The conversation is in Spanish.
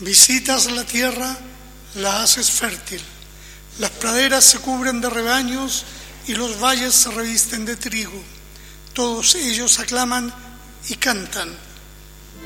Visitas la tierra, la haces fértil. Las praderas se cubren de rebaños y los valles se revisten de trigo. Todos ellos aclaman y cantan.